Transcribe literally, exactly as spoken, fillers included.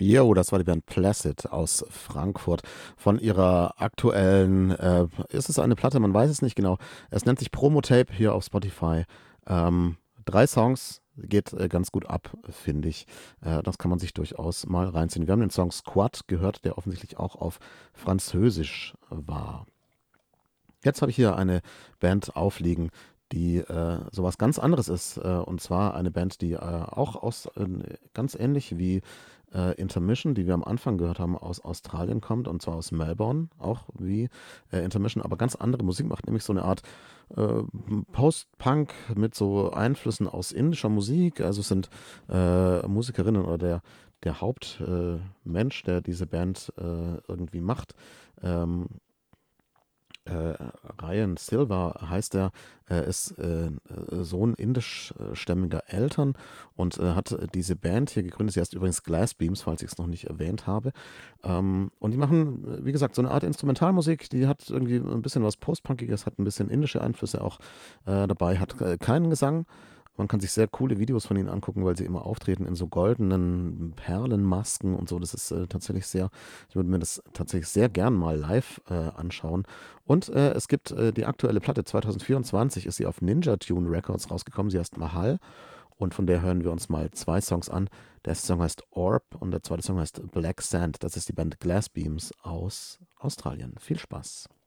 Jo, das war die Band Placid aus Frankfurt. Von ihrer aktuellen, äh, ist es eine Platte? Man weiß es nicht genau. Es nennt sich Promotape hier auf Spotify. Ähm, drei Songs, geht äh, ganz gut ab, finde ich. Äh, das kann man sich durchaus mal reinziehen. Wir haben den Song Squad gehört, der offensichtlich auch auf Französisch war. Jetzt habe ich hier eine Band aufliegen, die äh, sowas ganz anderes ist. Äh, und zwar eine Band, die äh, auch aus, äh, ganz ähnlich wie äh, Intermission, die wir am Anfang gehört haben, aus Australien kommt. Und zwar aus Melbourne, auch wie äh, Intermission, aber ganz andere Musik macht, nämlich so eine Art äh, Post-Punk mit so Einflüssen aus indischer Musik. Also es sind äh, Musikerinnen oder der, der Hauptmensch, äh, Mensch, der diese Band äh, irgendwie macht. Ähm, äh, Ryan Silva heißt er, er ist äh, Sohn indischstämmiger Eltern und äh, hat diese Band hier gegründet. Sie heißt übrigens Glass Beams, falls ich es noch nicht erwähnt habe. Ähm, und die machen, äh, wie gesagt, so eine Art Instrumentalmusik, die hat irgendwie ein bisschen was Postpunkiges, hat ein bisschen indische Einflüsse auch äh, dabei, hat äh, keinen Gesang. Man kann sich sehr coole Videos von ihnen angucken, weil sie immer auftreten in so goldenen Perlenmasken und so. Das ist äh, tatsächlich sehr, ich würde mir das tatsächlich sehr gern mal live äh, anschauen. Und äh, es gibt äh, die aktuelle Platte, zwanzig vierundzwanzig ist sie auf Ninja Tune Records rausgekommen. Sie heißt Mahal und von der hören wir uns mal zwei Songs an. Der erste Song heißt Orb und der zweite Song heißt Black Sand. Das ist die Band Glass Beams aus Australien. Viel Spaß.